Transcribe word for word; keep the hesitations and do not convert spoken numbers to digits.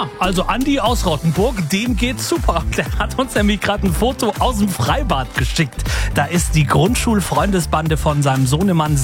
Ja, also Andi aus Rottenburg, dem geht's super. Der hat uns nämlich gerade ein Foto aus dem Freibad geschickt. Da ist die Grundschulfreundesbande von seinem Sohnemann